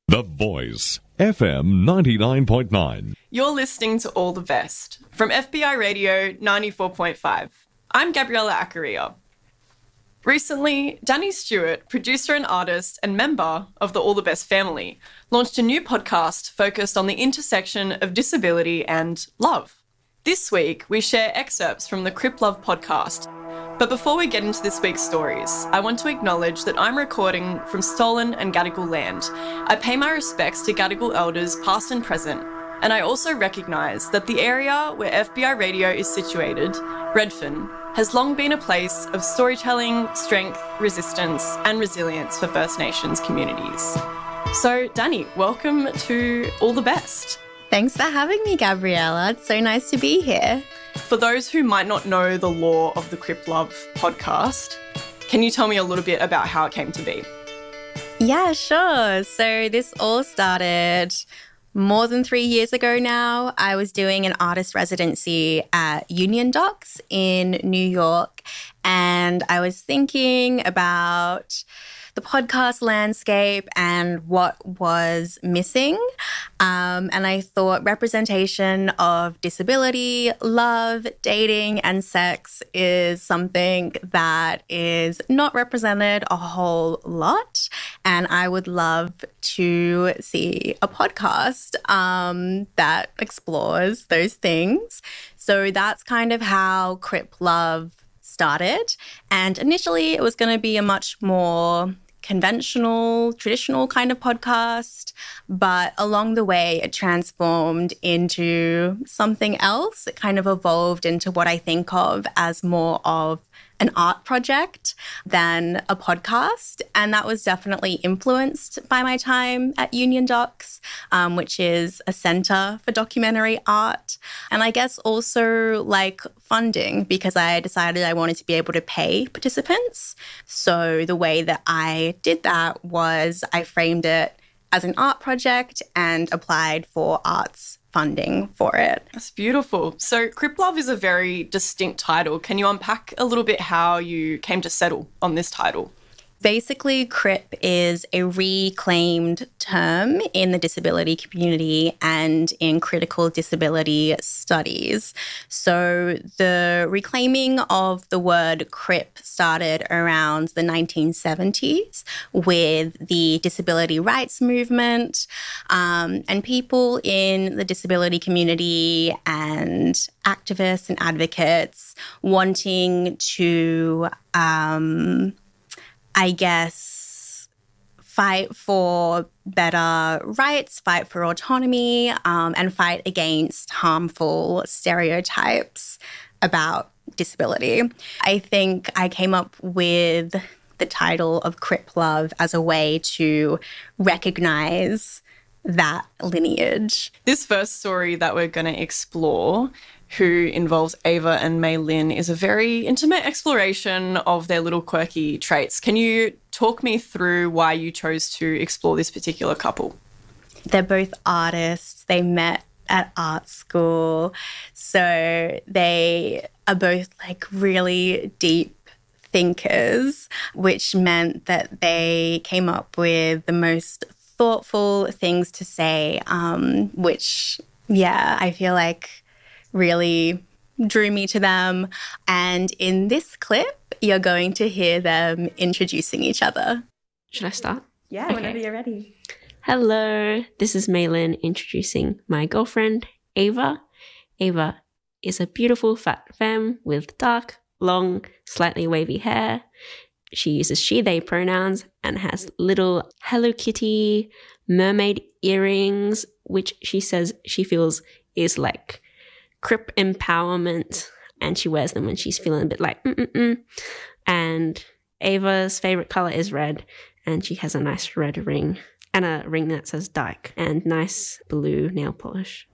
The Voice, FM 99.9. You're listening to All the Best from FBI Radio 94.5. I'm Gabriella Acaria. Recently, Danny Stewart, producer and artist and member of the All the Best family, launched a new podcast focused on the intersection of disability and love. This week, we share excerpts from the Crip Love podcast. But before we get into this week's stories, I want to acknowledge that I'm recording from stolen and Gadigal land. I pay my respects to Gadigal elders past and present, and I also recognise that the area where FBI Radio is situated, Redfern, has long been a place of storytelling, strength, resistance and resilience for First Nations communities. So, Danny, welcome to All the Best. Thanks for having me, Gabriella. It's so nice to be here. For those who might not know the lore of the Crip Love podcast, can you tell me a little bit about how it came to be? Yeah, sure. So this all started more than 3 years ago now. I was doing an artist residency at Union Docs in New York, and I was thinking about the podcast landscape and what was missing. And I thought representation of disability, love, dating, and sex is something that is not represented a whole lot. And I would love to see a podcast that explores those things. So that's kind of how Crip Love started. And initially it was going to be a much more conventional, traditional kind of podcast, but along the way it transformed into something else. It kind of evolved into what I think of as more of an art project than a podcast. And that was definitely influenced by my time at Union Docs, which is a centre for documentary art. And I guess also like funding, because I decided I wanted to be able to pay participants. So the way that I did that was I framed it as an art project and applied for arts funding for it. That's beautiful. So Crip Love is a very distinct title. Can you unpack a little bit how you came to settle on this title? Basically, Crip is a reclaimed term in the disability community and in critical disability studies. So the reclaiming of the word Crip started around the 1970s with the disability rights movement, and people in the disability community and activists and advocates wanting to I guess, fight for better rights, fight for autonomy, and fight against harmful stereotypes about disability. I think I came up with the title of Crip Love as a way to recognise that lineage. This first story that we're going to explore, who involves Ava and Mei Lin, is a very intimate exploration of their little quirky traits. Can you talk me through why you chose to explore this particular couple? They're both artists. They met at art school. So they are both like really deep thinkers, which meant that they came up with the most thoughtful things to say, which, yeah, I feel like really drew me to them. And in this clip, you're going to hear them introducing each other. Should I start? Yeah, Okay. Whenever you're ready. Hello, this is Mei Lin introducing my girlfriend, Ava. Ava is a beautiful fat femme with dark, long, slightly wavy hair. She uses she, they pronouns and has little Hello Kitty mermaid earrings, which she says she feels is like Crip empowerment, and she wears them when she's feeling a bit like And Ava's favorite color is red, and she has a nice red ring and a ring that says Dyke and nice blue nail polish.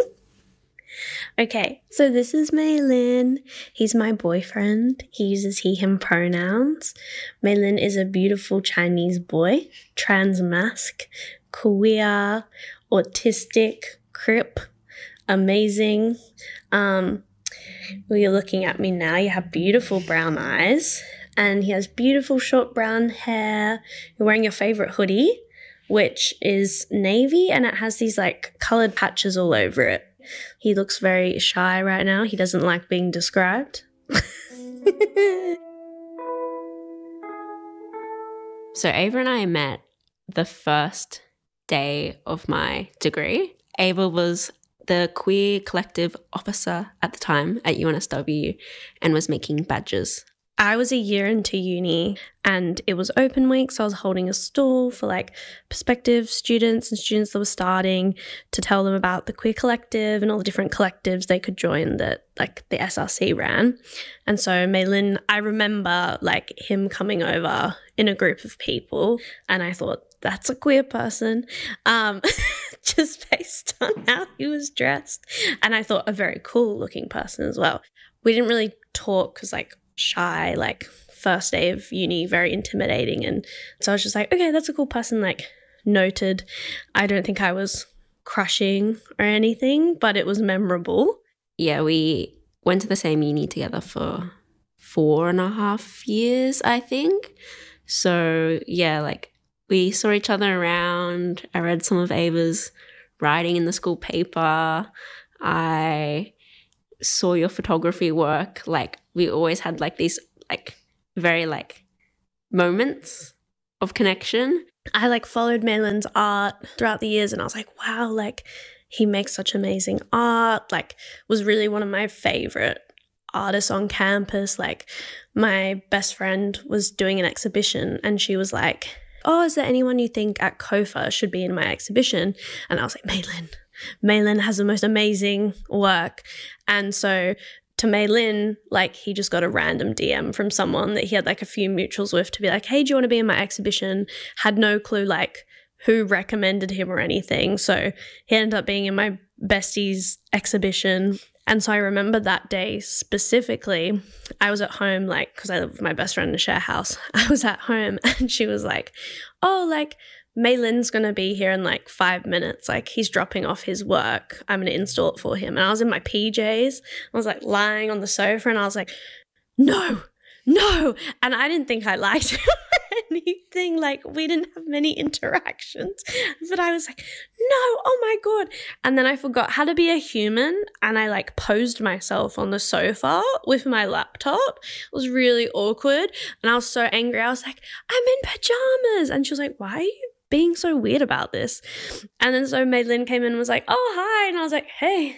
Okay, so this is Mei Lin. He's my boyfriend. He uses he, him pronouns. Mei Lin is a beautiful Chinese boy, trans mask, queer, autistic, Crip, amazing. Well, you're looking at me now. You have beautiful brown eyes, and he has beautiful short brown hair. You're wearing your favorite hoodie. which is navy and it has these like coloured patches all over it. He looks very shy right now. He doesn't like being described. So Ava and I met the first day of my degree. Ava was the queer collective officer at the time at UNSW and was making badges. I was a year into uni and it was open week, so I was holding a stall for like prospective students and students that were starting to tell them about the queer collective and all the different collectives they could join that like the SRC ran. And so Maylin, I remember like him coming over in a group of people and I thought, that's a queer person, just based on how he was dressed. And I thought a very cool looking person as well. We didn't really talk because like shy, like first day of uni, very intimidating. And so I was just like, okay, that's a cool person, like noted. I don't think I was crushing or anything, but it was memorable. Yeah, we went to the same uni together for 4.5 years, I think. So yeah, like we saw each other around. I read some of Ava's writing in the school paper. I saw your photography work. Like we always had like these like very like moments of connection. I like followed Maylin's art throughout the years and I was like, wow, like he makes such amazing art. Like was really one of my favorite artists on campus. Like my best friend was doing an exhibition and she was like, oh, is there anyone you think at COFA should be in my exhibition? And I was like, Maylin has the most amazing work. And so to Maylin, like he just got a random DM from someone that he had like a few mutuals with to be like, hey, do you want to be in my exhibition? Had no clue like who recommended him or anything. So he ended up being in my bestie's exhibition. And so I remember that day specifically, I was at home, like, because I live with my best friend in a share house. I was at home and she was like, oh, like, Maylin's going to be here in like 5 minutes. Like, he's dropping off his work. I'm going to install it for him. And I was in my PJs. I was like lying on the sofa and I was like, no. And I didn't think I liked him or anything. Like, we didn't have many interactions. But I was like, no, oh my God. And then I forgot how to be a human. And I like posed myself on the sofa with my laptop. It was really awkward. And I was so angry. I was like, I'm in pajamas. And she was like, why are you being so weird about this? And then so Maylin came in and was like, oh, hi. And I was like, hey.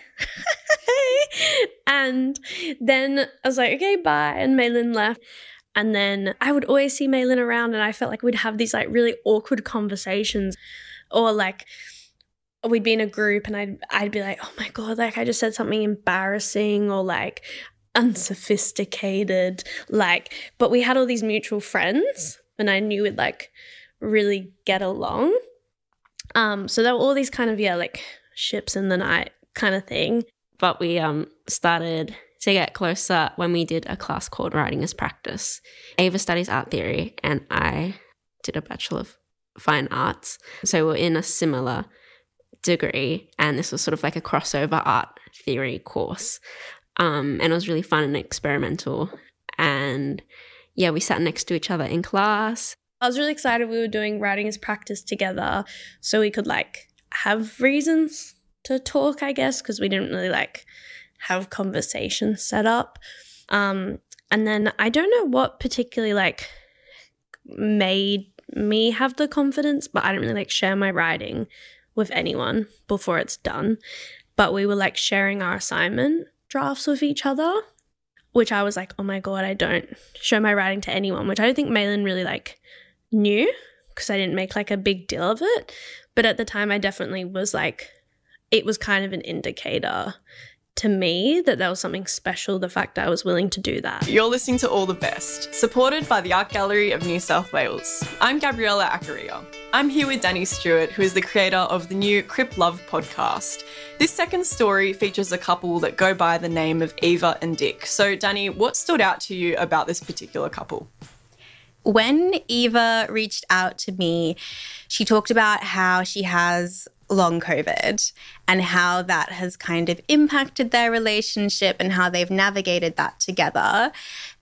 And then I was like, okay, bye. And Maylin left. And then I would always see Maylin around and I felt like we'd have these like really awkward conversations, or like we'd be in a group and I'd be like, oh my God, like I just said something embarrassing or like unsophisticated, like, but we had all these mutual friends and I knew we'd like really get along. So there were all these kind of, yeah, like ships in the night kind of thing. But we started to get closer when we did a class called Writing as Practice. Ava studies art theory and I did a Bachelor of Fine Arts. So we're in a similar degree and this was sort of like a crossover art theory course. And it was really fun and experimental. And yeah, we sat next to each other in class. I was really excited we were doing Writing as Practice together so we could like have reasons to talk, I guess, because we didn't really like have conversations set up. And then I don't know what particularly like made me have the confidence, but I don't really like share my writing with anyone before it's done. But we were like sharing our assignment drafts with each other, which I was like, oh my God, I don't show my writing to anyone, which I don't think Maylin really like knew because I didn't make like a big deal of it. But at the time I definitely was like, it was kind of an indicator to me that there was something special, the fact that I was willing to do that. You're listening to All the Best, supported by the Art Gallery of New South Wales. I'm Gabriella Accaria. I'm here with Danny Stewart, who is the creator of the new Crip Love podcast. This second story features a couple that go by the name of Eva and Dick. So, Danny, what stood out to you about this particular couple? When Eva reached out to me, she talked about how she has long COVID and how that has kind of impacted their relationship and how they've navigated that together.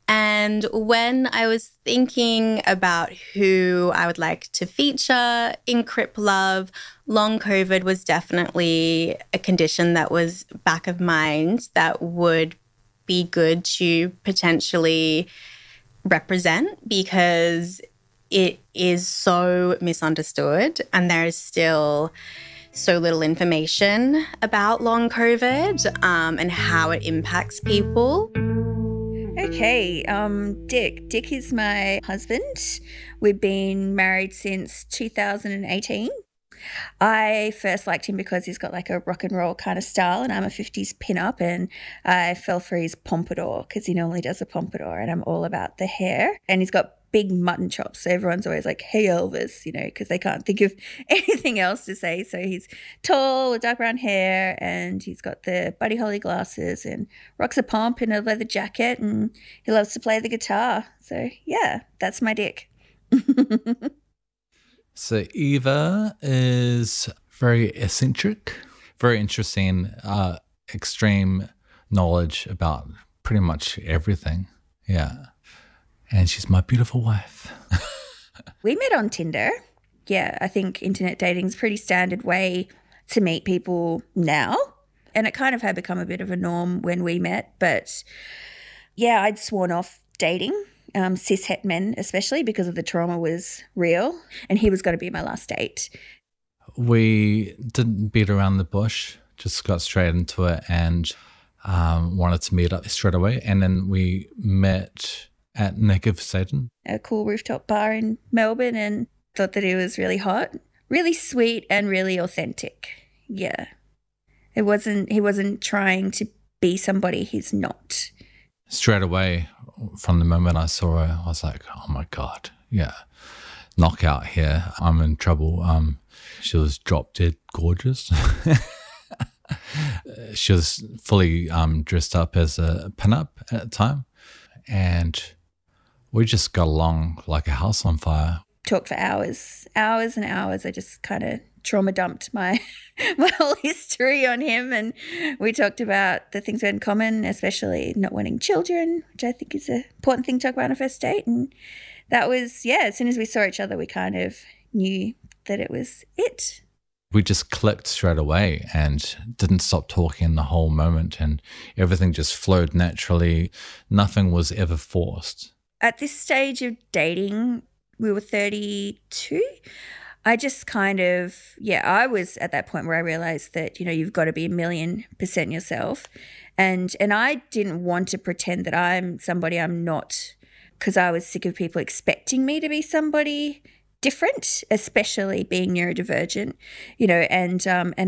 And when I was thinking about who I would like to feature in Crip Love, long COVID was definitely a condition that was back of mind that would be good to potentially represent, because it is so misunderstood and there is still so little information about long COVID and how it impacts people. Okay, Dick. Dick is my husband. We've been married since 2018. I first liked him because he's got like a rock and roll kind of style, and I'm a 50s pinup, and I fell for his pompadour because he normally does a pompadour, and I'm all about the hair. And he's got big mutton chops, so everyone's always like, hey Elvis, you know, because they can't think of anything else to say. So he's tall with dark brown hair, and he's got the Buddy Holly glasses and rocks a pomp in a leather jacket, and he loves to play the guitar. So yeah, that's my Dick. So Eva is very eccentric, very interesting, extreme knowledge about pretty much everything. Yeah. And she's my beautiful wife. We met on Tinder. Yeah, I think internet dating is a pretty standard way to meet people now. And it kind of had become a bit of a norm when we met. But yeah, I'd sworn off dating. Cis het men, especially because of the trauma was real, and he was going to be my last date. We didn't beat around the bush, just got straight into it and wanted to meet up straight away. And then we met at Neck of Satan, a cool rooftop bar in Melbourne, and thought that he was really hot, really sweet, and really authentic. Yeah. He wasn't trying to be somebody he's not. Straight away, from the moment I saw her, I was like, oh my God, yeah, knockout here. I'm in trouble. She was drop dead gorgeous. She was fully dressed up as a pinup at the time. And we just got along like a house on fire. Talked for hours and hours. I just kind of trauma dumped my whole history on him, and we talked about the things we had in common, especially not wanting children, which I think is an important thing to talk about on a first date. And that was, yeah, as soon as we saw each other, we kind of knew that it was it. We just clicked straight away and didn't stop talking the whole moment, and everything just flowed naturally. Nothing was ever forced. At this stage of dating, we were 32. I just kind of, I was at that point where I realized that, you know, you've got to be 1,000,000% yourself. And I didn't want to pretend that I'm somebody I'm not, because I was sick of people expecting me to be somebody different, especially being neurodivergent, you know, and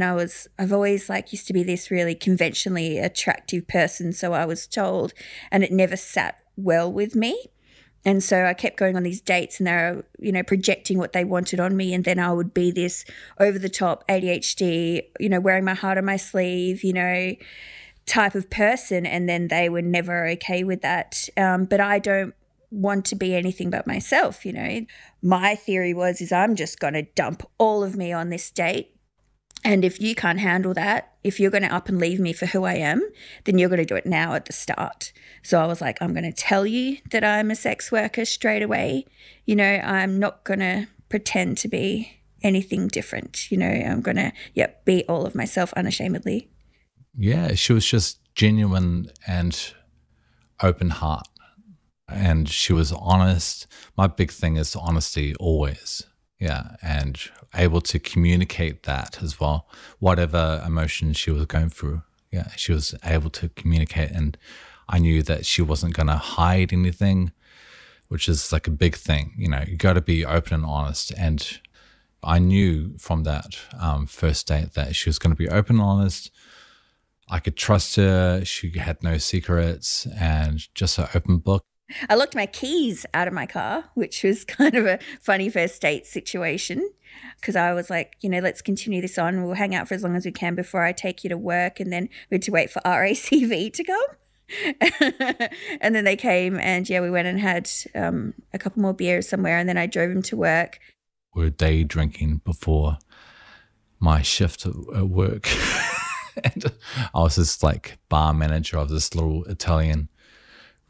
I've always used to be this really conventionally attractive person, so I was told, and it never sat well with me. And so I kept going on these dates, and they were, you know, projecting what they wanted on me. And then I would be this over-the-top ADHD, you know, wearing my heart on my sleeve, you know, type of person. And then they were never okay with that. But I don't want to be anything but myself, you know. My theory is I'm just going to dump all of me on this date. And if you can't handle that, if you're going to up and leave me for who I am, then you're going to do it now at the start. So I was like, I'm going to tell you that I'm a sex worker straight away. You know, I'm not going to pretend to be anything different. You know, I'm going to, be all of myself unashamedly. Yeah, she was just genuine and open heart. And she was honest. My big thing is honesty always. Yeah, and able to communicate that as well, whatever emotion she was going through. Yeah, she was able to communicate, and I knew that she wasn't going to hide anything, which is like a big thing. You know, you got to be open and honest. And I knew from that first date that she was going to be open and honest. I could trust her. She had no secrets and just an open book. I locked my keys out of my car, which was kind of a funny first date situation, because I was like, you know, let's continue this on. We'll hang out for as long as we can before I take you to work. And then we had to wait for RACV to come. And then they came, and we went and had a couple more beers somewhere, and then I drove him to work. We were day drinking before my shift at work. And I was this like bar manager of this little Italian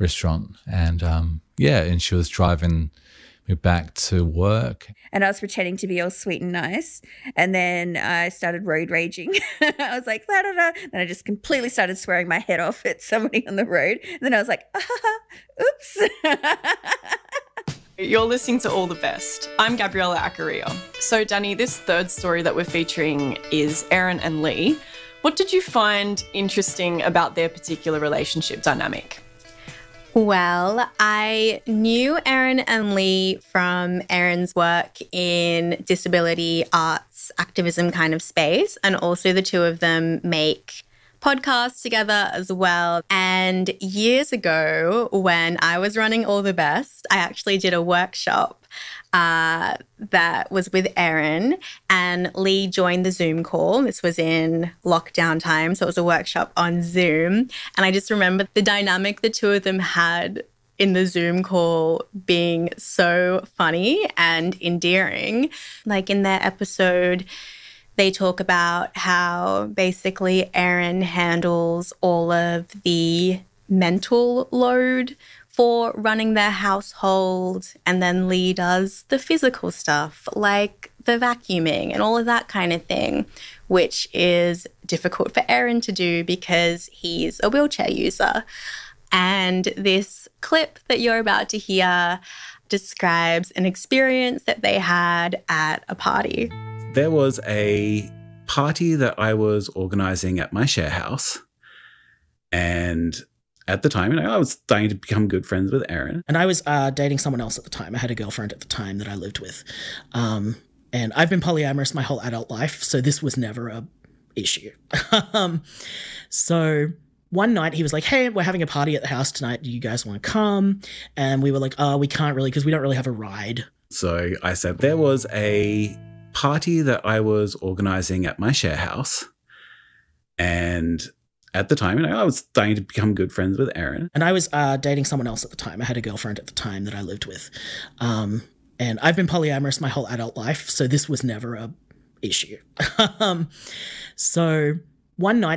restaurant. And and she was driving me back to work. And I was pretending to be all sweet and nice. And then I started road raging. I was like, da da da. And I just completely started swearing my head off at somebody on the road. And then I was like, oops. You're listening to All the Best. I'm Gabriella Acaria. So, Danny, this third story that we're featuring is Erin and Lee. What did you find interesting about their particular relationship dynamic? Well, I knew Erin and Lee from Erin's work in disability arts activism kind of space, and also the two of them make podcasts together as well. And years ago, when I was running All the Best, I actually did a workshop that was with Erin, and Lee joined the Zoom call. This was in lockdown time, so it was a workshop on Zoom. And I just remember the dynamic the two of them had in the Zoom call being so funny and endearing. Like in their episode, they talk about how basically Erin handles all of the mental load for running their household, and then Lee does the physical stuff like the vacuuming and all of that kind of thing, which is difficult for Erin to do because he's a wheelchair user. And this clip that you're about to hear describes an experience that they had at a party. There was a party that I was organising at my share house, and at the time, I was starting to become good friends with Erin. And I was dating someone else at the time. I had a girlfriend at the time that I lived with. And I've been polyamorous my whole adult life, so this was never a issue. So one night he was like, hey, we're having a party at the house tonight. Do you guys want to come? And we were like, we can't really because we don't really have a ride. So I said, there was a party that I was organising at my share house, and at the time, I was starting to become good friends with Erin. And I was dating someone else at the time. I had a girlfriend at the time that I lived with. And I've been polyamorous my whole adult life, so this was never a issue. So one night